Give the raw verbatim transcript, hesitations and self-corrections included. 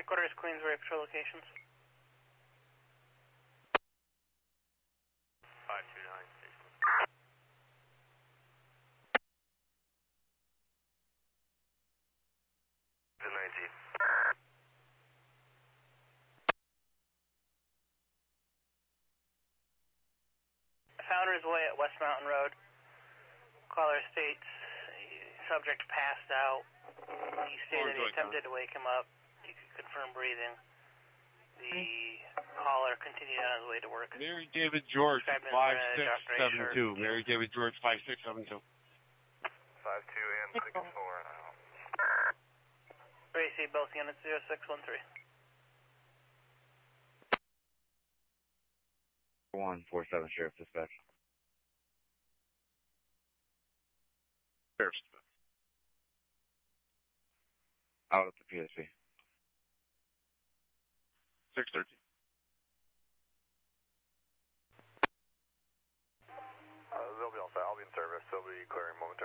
Headquarters, Queensway Patrol locations. five two nine, station. The nineteen. Founders Way at West Mountain Road. Caller states subject passed out. He stated he attempted to wake him up. He could confirm breathing. The caller continued on his way to work. Mary David George, five six seven two. Mary David George, five six seven two. five two and six four now. Tracy, both units zero six one three. one four seven, Sheriff Dispatch. Sheriff Dispatch. Out at the P S B. six thirteen. Uh, they'll be all set. I'll be in service. They'll be clearing momentarily.